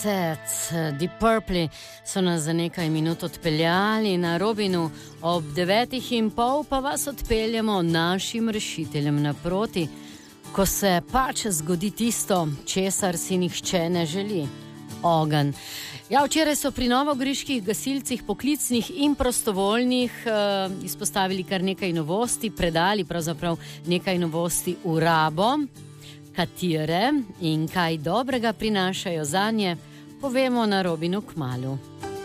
Sad, Deep Purple so nas za nekaj minut odpeljali na Robinu, ob 9:30 pa vas odpeljamo našim rešiteljem naproti, ko se pač zgodi tisto, česar si nihče ne želi. Ogenj. Ja, včeraj so pri novogoriških gasilcih, poklicnih in prostovoljnih izpostavili kar nekaj novosti, predali pravzaprav nekaj novosti v rabo. Katere in kaj dobrega prinašajo zanje, povemo na Robinu kmalu.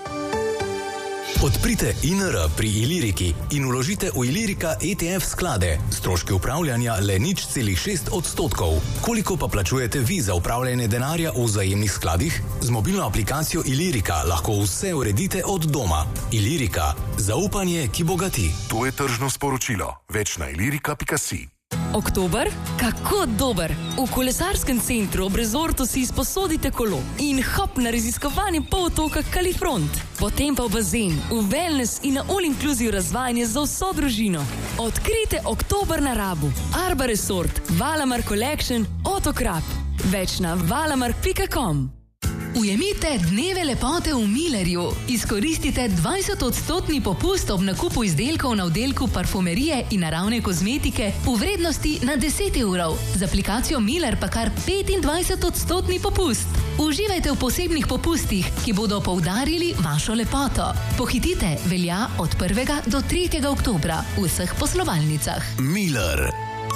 Odprite INR pri Iliriki in vložite v Ilirika ETF sklade. Stroški upravljanja le 0,6%. Koliko pa plačujete vi za upravljanje denarja v vzajemnih skladih? Z mobilno aplikacijo Ilirika lahko vse uredite od doma. Ilirika. Zaupanje, ki bogati. To je tržno sporočilo. Več na ilirika.si. Oktober? Kako dober! V kolesarskem centru ob rezortu si izposodite kolo in hop na raziskovanje polotoka Kalifront. Potem pa v bazen, v wellness in na all-inclusive razvajanje za vso družino. Odkrite oktober na Rabu. Arba Resort, Valamar Collection, Otokrap. Več na valamark.com. Ujemite dneve lepote v Millerju. Izkoristite 20% popust ob nakupu izdelkov na oddelku parfumerije in naravne kozmetike v vrednosti na 10 evrov. Z aplikacijo Miller pa kar 25% popust. Uživajte v posebnih popustih, ki bodo poudarili vašo lepoto. Pohitite, velja od 1. do 3. oktobra v vseh poslovalnicah. Miller.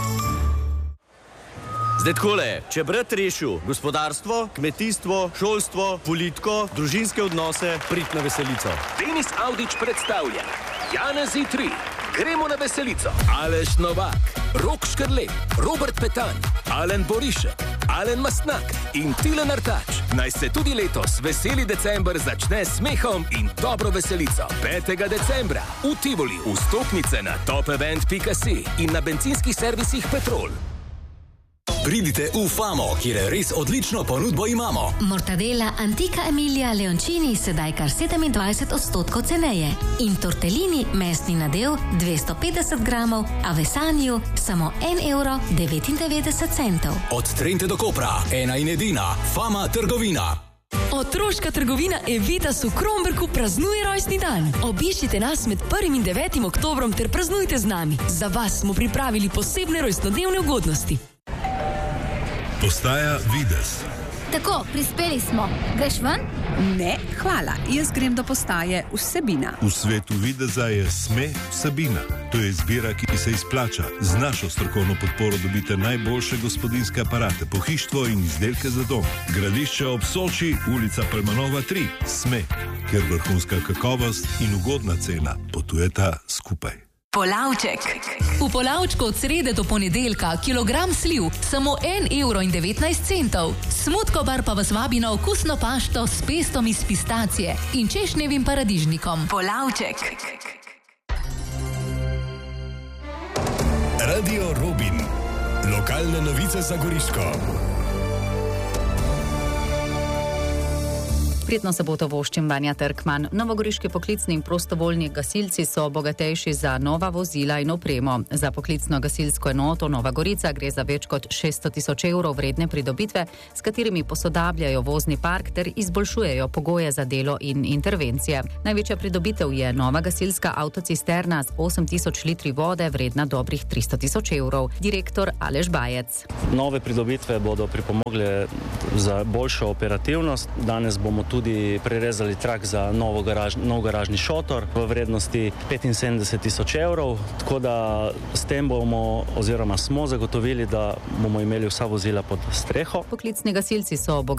Zdaj takole, če brat rešil gospodarstvo, kmetijstvo, šolstvo, politiko, družinske odnose, prid na veselico. Denis Avdić predstavlja Janezi 3. Gremo na veselico. Aleš Novak, Rok Škrlep, Robert Petan, Alen Borišek, Alen Mastnak in Tilen Artač. Naj se tudi letos veseli december začne s smehom in dobro veselico. 5. decembra v Tivoli. Vstopnice na topevent.si in na bencinskih servisih Petrol. Pridite v Famo, kjer res odlično ponudbo imamo. Mortadela Antica Emilia Leoncini sedaj kar 27% ceneje. In tortellini mesni nadev 250 gramov, a v Vesanju samo 1,99 €. Od Trente do Kopra, ena in edina, Fama trgovina. Otroška trgovina Evitas v Kromberku praznuje rojstni dan. Obiščite nas med 1. in 9. oktobrom ter praznujte z nami. Za vas smo pripravili posebne rojstnodnevne ugodnosti. Postaja Videz. Tako, prispeli smo. Greš ven? Ne, hvala. Jaz grem do postaje Vsebina. V svetu Videza je SME Vsebina. To je izbira, ki se izplača. Z našo strokovno podporo dobite najboljše gospodinjske aparate, pohištvo in izdelke za dom. Gradišče ob Soči, ulica Palmanova 3. SME, kjer vrhunska kakovost in ugodna cena potujeta skupaj. Polavček. V Polavčku od srede do ponedeljka kilogram sliv samo 1,19 €. Smutkobar pa vas vabi na okusno pašto s pestom iz pistacije in češnjevim paradižnikom. Polavček. Radio Robin. Lokalne novice za Goriško. Prijetno soboto voščim Vanja Trkman. Novogoriški poklicni in prostovoljni gasilci so bogatejši za nova vozila in opremo. Za poklicno gasilsko enoto Nova Gorica gre za več kot 600 000 evrov vredne pridobitve, s katerimi posodabljajo vozni park ter izboljšujejo pogoje za delo in intervencije. Največja pridobitev je nova gasilska avtocisterna z 8000 litri vode vredna dobrih 300 000 evrov. Direktor Aleš Bajec. Nove pridobitve bodo pripomogle za boljšo operativnost. Danes bomo tudi prerezali trak za nov garažni šotor v vrednosti 75 000 evrov, tako da s tem bomo oziroma smo zagotovili, da bomo imeli vsa vozila pod streho. Poklicni gasilci so